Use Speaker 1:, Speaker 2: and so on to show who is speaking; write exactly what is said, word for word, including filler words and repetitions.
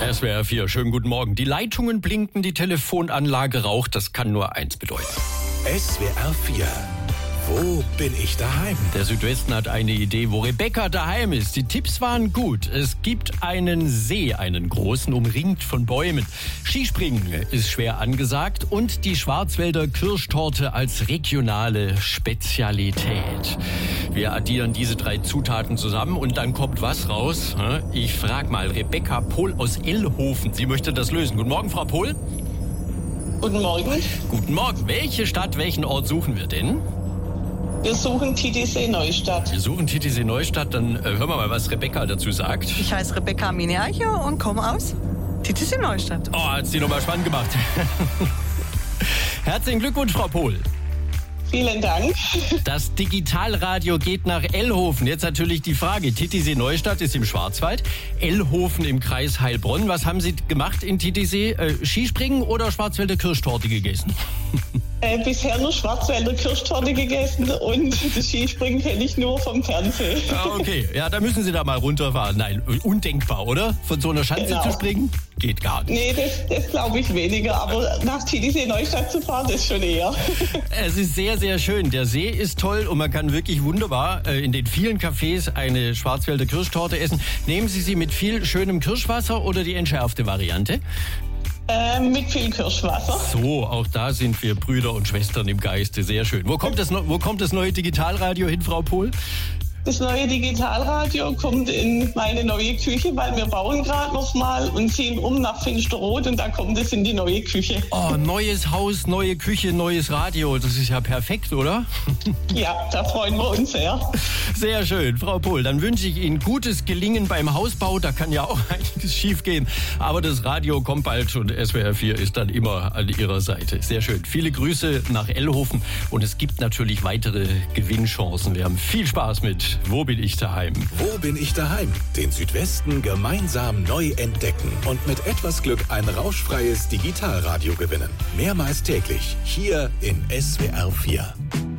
Speaker 1: S W R vier, schönen guten Morgen. Die Leitungen blinken, die Telefonanlage raucht, das kann nur eins bedeuten.
Speaker 2: S W R vier, wo bin ich daheim?
Speaker 1: Der Südwesten hat eine Idee, wo Rebecca daheim ist. Die Tipps waren gut. Es gibt einen See, einen großen, umringt von Bäumen. Skispringen ist schwer angesagt und die Schwarzwälder Kirschtorte als regionale Spezialität. Wir addieren diese drei Zutaten zusammen und dann kommt was raus? Ich frage mal Rebecca Pohl aus Ellhofen. Sie möchte das lösen. Guten Morgen, Frau Pohl.
Speaker 3: Guten Morgen.
Speaker 1: Guten Morgen. Welche Stadt, welchen Ort suchen wir denn?
Speaker 3: Wir suchen Titisee Neustadt.
Speaker 1: Wir suchen Titisee Neustadt, dann äh, hören wir mal, was Rebecca dazu sagt.
Speaker 4: Ich heiße Rebecca Miniacho und komme aus Titisee Neustadt.
Speaker 1: Oh, hat's die nochmal spannend gemacht. Herzlichen Glückwunsch, Frau Pohl.
Speaker 3: Vielen Dank.
Speaker 1: Das Digitalradio geht nach Ellhofen. Jetzt natürlich die Frage, Titisee Neustadt ist im Schwarzwald, Ellhofen im Kreis Heilbronn. Was haben Sie gemacht in Titisee? Äh, Skispringen oder Schwarzwälder Kirschtorte gegessen?
Speaker 3: Äh, bisher nur Schwarzwälder Kirschtorte gegessen und das Skispringen kenne ich nur vom Fernsehen.
Speaker 1: Ah, okay, ja, da müssen Sie da mal runterfahren. Nein, undenkbar, oder? Von so einer Schanze
Speaker 3: Genau.
Speaker 1: zu springen? Geht gar nicht.
Speaker 3: Nee, das, das glaube ich weniger, aber nach Titisee Neustadt zu fahren, das schon eher.
Speaker 1: Es ist sehr, sehr schön. Der See ist toll und man kann wirklich wunderbar äh, in den vielen Cafés eine Schwarzwälder Kirschtorte essen. Nehmen Sie sie mit viel schönem Kirschwasser oder die entschärfte Variante?
Speaker 3: Äh, mit viel Kirschwasser.
Speaker 1: So, auch da sind wir Brüder und Schwestern im Geiste. Sehr schön. Wo kommt das, wo kommt das neue Digitalradio hin, Frau Pohl?
Speaker 3: Das neue Digitalradio kommt in meine neue Küche, weil wir bauen gerade noch mal und ziehen um nach Finsterrot und da kommt es in die neue Küche.
Speaker 1: Oh, neues Haus, neue Küche, neues Radio. Das ist ja perfekt, oder?
Speaker 3: Ja, da freuen wir uns sehr.
Speaker 1: Sehr schön, Frau Pohl. Dann wünsche ich Ihnen gutes Gelingen beim Hausbau. Da kann ja auch einiges schief gehen. Aber das Radio kommt bald und S W R vier ist dann immer an Ihrer Seite. Sehr schön. Viele Grüße nach Ellhofen und es gibt natürlich weitere Gewinnchancen. Wir haben viel Spaß mit Wo bin ich daheim?
Speaker 2: Wo bin ich daheim? Den Südwesten gemeinsam neu entdecken und mit etwas Glück ein rauschfreies Digitalradio gewinnen. Mehrmals täglich hier in S W R vier.